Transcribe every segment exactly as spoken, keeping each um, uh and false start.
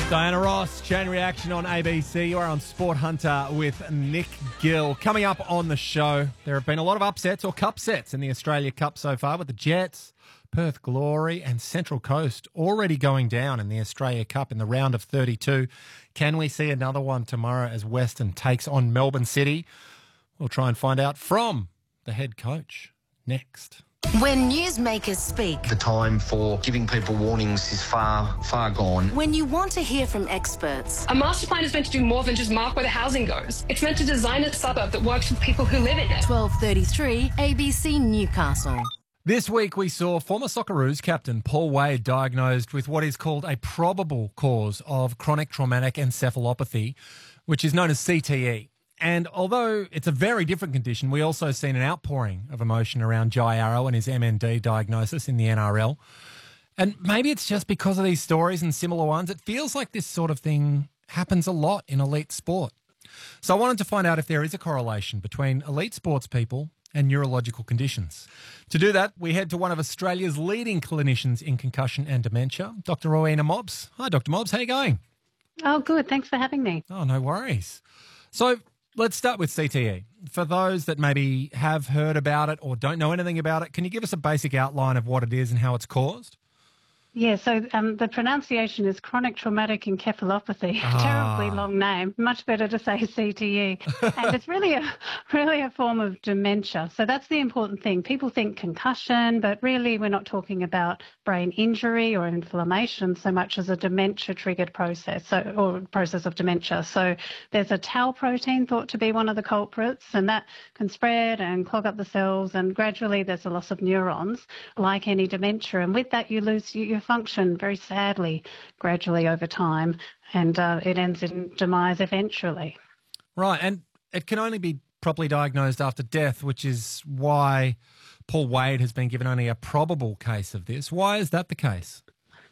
Diana Ross, Chain Reaction on A B C. You are on Sport Hunter with Nick Gill. Coming up on the show, there have been a lot of upsets or cup sets in the Australia Cup so far, with the Jets, Perth Glory and Central Coast already going down in the Australia Cup in the round of thirty-two. Can we see another one tomorrow as Western takes on Melbourne City? We'll try and find out from the head coach next. When newsmakers speak, the time for giving people warnings is far, far gone. When you want to hear from experts. A master plan is meant to do more than just mark where the housing goes. It's meant to design a suburb that works for people who live in it. twelve thirty-three A B C Newcastle. This week we saw former Socceroos captain Paul Wade diagnosed with what is called a probable cause of chronic traumatic encephalopathy, which is known as C T E. And although it's a very different condition, we also seen an outpouring of emotion around Jai Arrow and his M N D diagnosis in the N R L. And maybe it's just because of these stories and similar ones, it feels like this sort of thing happens a lot in elite sport. So I wanted to find out if there is a correlation between elite sports people and neurological conditions. To do that, we head to one of Australia's leading clinicians in concussion and dementia, Doctor Rowena Mobbs. Hi, Doctor Mobbs. How are you going? Oh, good. Thanks for having me. Oh, no worries. So let's start with C T E. For those that maybe have heard about it or don't know anything about it, can you give us a basic outline of what it is and how it's caused? Yeah, so um, the pronunciation is chronic traumatic encephalopathy. Ah. Terribly long name. Much better to say C T E. And it's really a really a form of dementia. So that's the important thing. People think concussion, but really we're not talking about brain injury or inflammation so much as a dementia-triggered process, so or process of dementia. So there's a tau protein thought to be one of the culprits, and that can spread and clog up the cells, and gradually there's a loss of neurons, like any dementia. And with that, you lose your function very sadly, gradually over time, and uh, it ends in demise eventually. Right, and it can only be properly diagnosed after death, which is why Paul Wade has been given only a probable case of this. Why is that the case?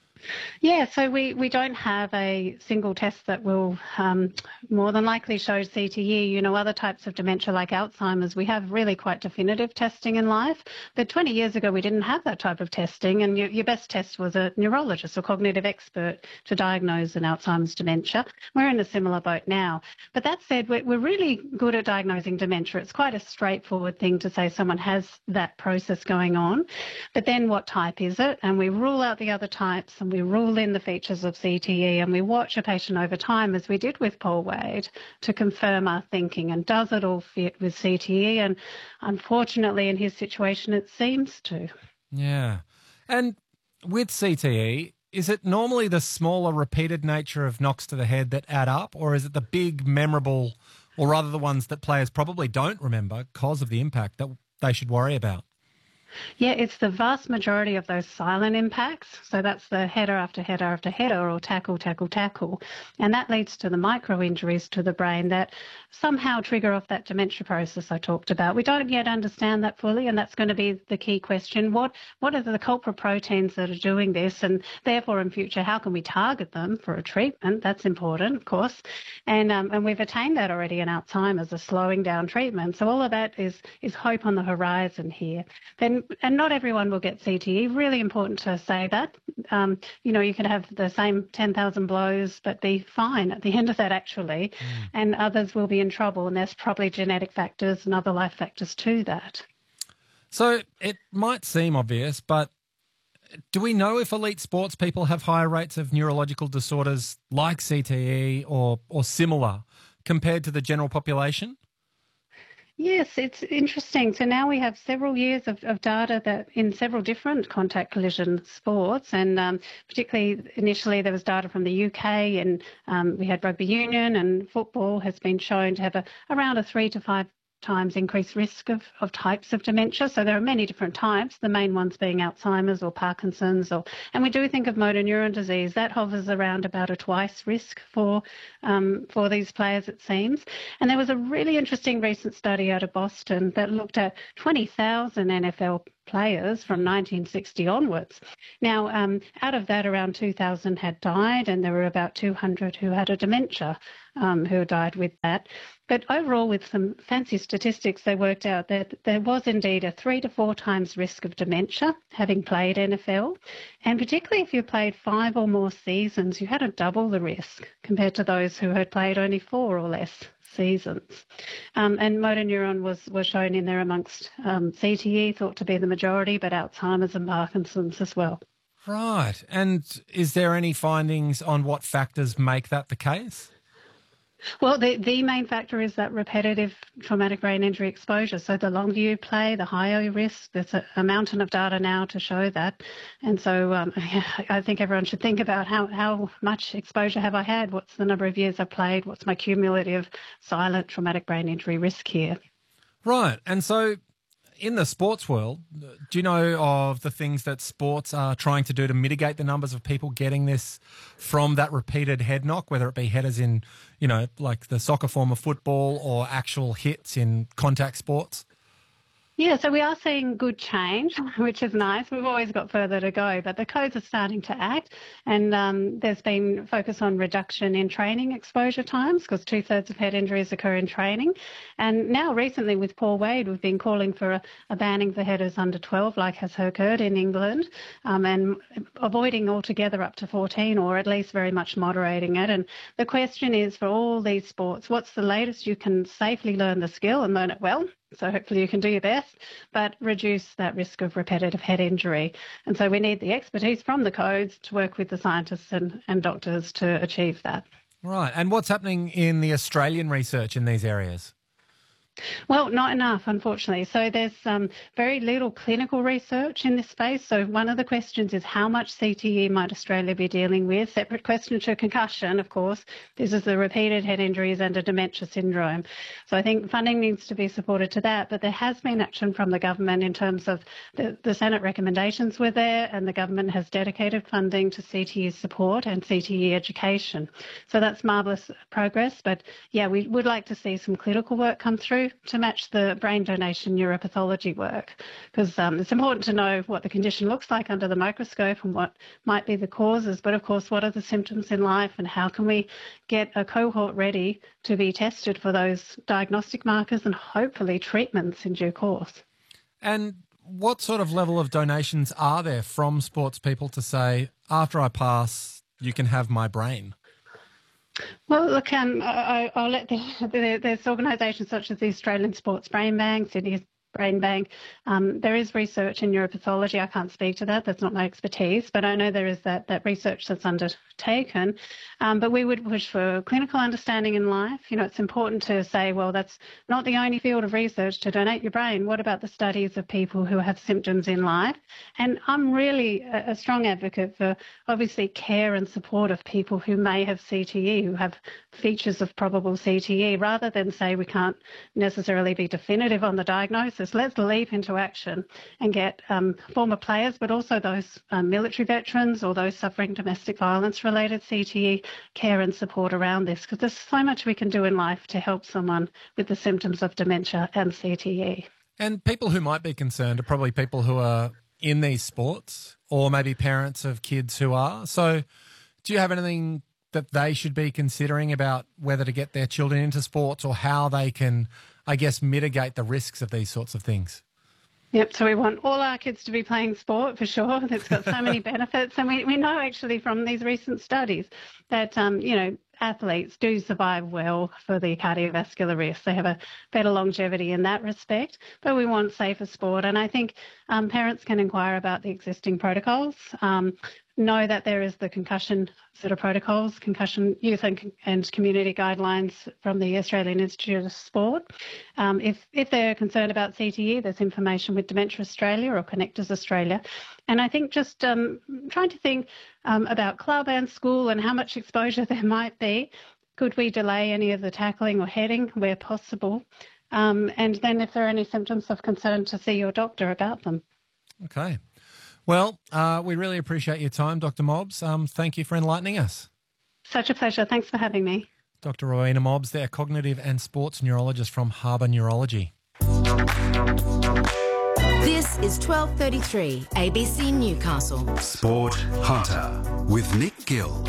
Yeah, so we, we don't have a single test that will um, more than likely show C T E. You know, other types of dementia like Alzheimer's, we have really quite definitive testing in life. But twenty years ago, we didn't have that type of testing, and your, your best test was a neurologist or cognitive expert to diagnose an Alzheimer's dementia. We're in a similar boat now. But that said, we're, we're really good at diagnosing dementia. It's quite a straightforward thing to say someone has that process going on. But then what type is it? And we rule out the other types, and we rule in the features of C T E, and we watch a patient over time, as we did with Paul Wade, to confirm our thinking. And does it all fit with C T E? And unfortunately, in his situation, it seems to. Yeah. And with C T E, is it normally the smaller, repeated nature of knocks to the head that add up, or is it the big, memorable, or rather the ones that players probably don't remember because of the impact that they should worry about? Yeah, it's the vast majority of those silent impacts. So that's the header after header after header, or tackle, tackle, tackle. And that leads to the micro injuries to the brain that somehow trigger off that dementia process I talked about. We don't yet understand that fully, and that's going to be the key question. What what are the culprit proteins that are doing this? And therefore, in future, how can we target them for a treatment? That's important, of course. And um, and we've attained that already in Alzheimer's, a slowing down treatment. So all of that is is hope on the horizon here. Then And not everyone will get C T E. Really important to say that. Um, you know, you can have the same ten thousand blows but be fine at the end of that, actually, mm. and others will be in trouble, and there's probably genetic factors and other life factors to that. So it might seem obvious, but do we know if elite sports people have higher rates of neurological disorders like C T E or, or similar compared to the general population? Yes, it's interesting. So now we have several years of, of data that in several different contact collision sports, and um, particularly initially there was data from the U K, and um, we had rugby union, and football has been shown to have a, around a three to five times increased risk of, of types of dementia. So there are many different types, the main ones being Alzheimer's or Parkinson's, or and we do think of motor neuron disease. That hovers around about a twice risk for um, for these players, it seems. And there was a really interesting recent study out of Boston that looked at twenty thousand N F L players from nineteen sixty onwards. Now, um, out of that, around two thousand had died, and there were about two hundred who had a dementia um, who died with that. But overall, with some fancy statistics, they worked out that there was indeed a three to four times risk of dementia having played N F L. And particularly if you played five or more seasons, you had a double the risk compared to those who had played only four or less seasons. Um, and motor neuron was, was shown in there amongst um, C T E, thought to be the majority, but Alzheimer's and Parkinson's as well. Right. And is there any findings on what factors make that the case? Well, the, the main factor is that repetitive traumatic brain injury exposure. So the longer you play, the higher your risk. There's a, a mountain of data now to show that. And so um, I think everyone should think about how, how much exposure have I had? What's the number of years I've played? What's my cumulative silent traumatic brain injury risk here? Right. And so in the sports world, do you know of the things that sports are trying to do to mitigate the numbers of people getting this from that repeated head knock, whether it be headers in, you know, like the soccer form of football or actual hits in contact sports? Yeah, so we are seeing good change, which is nice. We've always got further to go, but the codes are starting to act, and um, there's been focus on reduction in training exposure times because two-thirds of head injuries occur in training. And now recently with Paul Wade, we've been calling for a, a banning for headers under twelve, like has occurred in England, um, and avoiding altogether up to fourteen, or at least very much moderating it. And the question is, for all these sports, what's the latest you can safely learn the skill and learn it well? So hopefully you can do your best, but reduce that risk of repetitive head injury. And so we need the expertise from the codes to work with the scientists and, and doctors to achieve that. Right. And what's happening in the Australian research in these areas? Well, not enough, unfortunately. So there's um, very little clinical research in this space. So one of the questions is how much C T E might Australia be dealing with? Separate question to concussion, of course. This is the repeated head injuries and a dementia syndrome. So I think funding needs to be supported to that. But there has been action from the government in terms of the, the Senate recommendations were there, and the government has dedicated funding to C T E support and C T E education. So that's marvellous progress. But yeah, we would like to see some clinical work come through to match the brain donation neuropathology work, because um, it's important to know what the condition looks like under the microscope and what might be the causes, but of course what are the symptoms in life and how can we get a cohort ready to be tested for those diagnostic markers and hopefully treatments in due course. And what sort of level of donations are there from sports people to say, after I pass, you can have my brain? Well, look, um, I, I'll let the, the, there's organisations such as the Australian Sports Brain Bank, Sydney Brain Bank. Um, there is research in neuropathology. I can't speak to that. That's not my expertise, but I know there is that, that research that's undertaken. Um, but we would push for clinical understanding in life. You know, it's important to say, well, that's not the only field of research to donate your brain. What about the studies of people who have symptoms in life? And I'm really a, a strong advocate for obviously care and support of people who may have C T E, who have features of probable C T E, rather than say we can't necessarily be definitive on the diagnosis. Let's leap into action and get um, former players, but also those um, military veterans or those suffering domestic violence related C T E care and support around this, because there's so much we can do in life to help someone with the symptoms of dementia and C T E. And people who might be concerned are probably people who are in these sports or maybe parents of kids who are. So do you have anything that they should be considering about whether to get their children into sports or how they can, I guess, mitigate the risks of these sorts of things? Yep, so we want all our kids to be playing sport for sure. It's got so many benefits. And we, we know actually from these recent studies that, um, you know, athletes do survive well for the cardiovascular risk. They have a better longevity in that respect, but we want safer sport. And I think um, parents can inquire about the existing protocols. Um, know that there is the concussion sort of protocols, concussion youth and, and community guidelines from the Australian Institute of Sport. Um, if, if they're concerned about C T E, there's information with Dementia Australia or Connectors Australia. And I think just um, trying to think um, about club and school and how much exposure there might be. Could we delay any of the tackling or heading where possible? Um, and then if there are any symptoms of concern, to see your doctor about them. Okay. Well, uh, we really appreciate your time, Doctor Mobbs. Um, thank you for enlightening us. Such a pleasure. Thanks for having me. Doctor Rowena Mobbs, they're cognitive and sports neurologist from Harbour Neurology. This is twelve thirty-three A B C Newcastle. Sport Hunter with Nick Gill.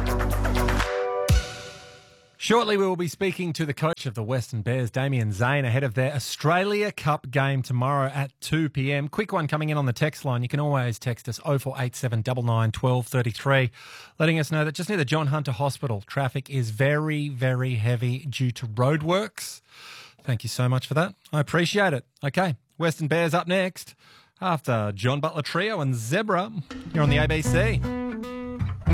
Shortly, we will be speaking to the coach of the Western Bears, Damien Zane, ahead of their Australia Cup game tomorrow at two p.m. Quick one coming in on the text line. You can always text us oh four eight seven nine nine one two three three, letting us know that just near the John Hunter Hospital, traffic is very, very heavy due to roadworks. Thank you so much for that. I appreciate it. Okay, Western Bears up next after John Butler Trio and Zebra. You're on the A B C.